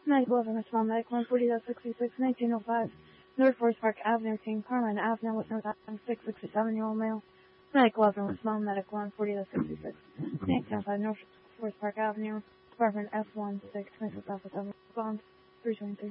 Medical evidence found Medic 140-66, 1905, North Forest Park Avenue, St. Carmine Avenue, with North Avenue, 67-year-old male. Medical evidence found Medic 140-66, 1905, North Forest Park Avenue, apartment F16, 26 Office, Bond, 323.